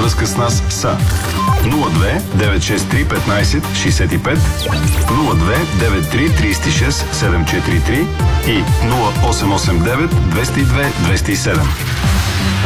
връзка с нас са 02 963 15 65, 02 93 36 743 и 0889 202 207.